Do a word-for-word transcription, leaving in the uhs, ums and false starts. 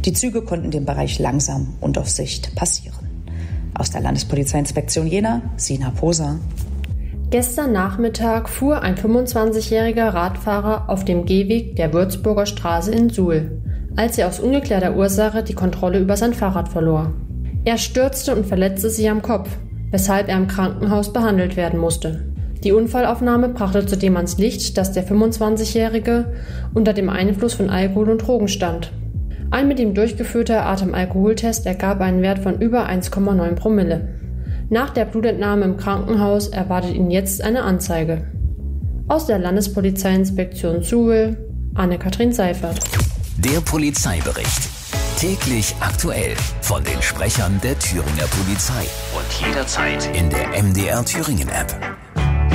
Die Züge konnten den Bereich langsam und auf Sicht passieren. Aus der Landespolizeiinspektion Jena, Sina Poser. Gestern Nachmittag fuhr ein fünfundzwanzigjähriger Radfahrer auf dem Gehweg der Würzburger Straße in Suhl, als er aus ungeklärter Ursache die Kontrolle über sein Fahrrad verlor. Er stürzte und verletzte sich am Kopf, weshalb er im Krankenhaus behandelt werden musste. Die Unfallaufnahme brachte zudem ans Licht, dass der fünfundzwanzigjährige unter dem Einfluss von Alkohol und Drogen stand. Ein mit ihm durchgeführter Atemalkoholtest ergab einen Wert von über eins Komma neun Promille. Nach der Blutentnahme im Krankenhaus erwartet ihn jetzt eine Anzeige. Aus der Landespolizeiinspektion Suhl, Anne-Kathrin Seifert. Der Polizeibericht. Täglich aktuell von den Sprechern der Thüringer Polizei und jederzeit in der M D R Thüringen App.